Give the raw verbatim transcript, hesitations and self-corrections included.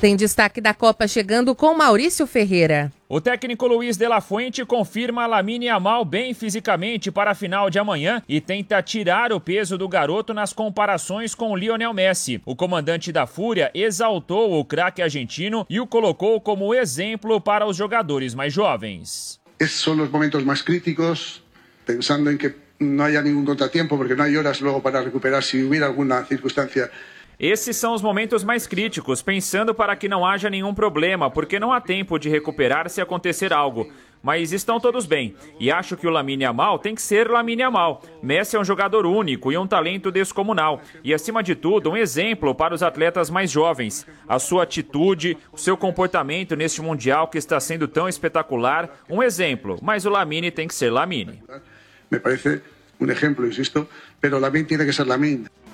Tem destaque da Copa chegando com Maurício Ferreira. O técnico Luiz de la Fuente confirma Lamine Yamal bem fisicamente para a final de amanhã e tenta tirar o peso do garoto nas comparações com Lionel Messi. O comandante da Fúria exaltou o craque argentino e o colocou como exemplo para os jogadores mais jovens. Esses são os momentos mais críticos, pensando em que não haya nenhum contratiempo, porque não há horas logo para recuperar se houver alguma circunstância. Esses são os momentos mais críticos, pensando para que não haja nenhum problema, porque não há tempo de recuperar se acontecer algo. Mas estão todos bem, e acho que o Lamine Yamal tem que ser Lamine Yamal. Messi é um jogador único e um talento descomunal, e acima de tudo um exemplo para os atletas mais jovens. A sua atitude, o seu comportamento neste Mundial que está sendo tão espetacular, um exemplo, mas o Lamine tem que ser Lamine. Me parece um exemplo, insisto, mas o Lamine tem que ser Lamine.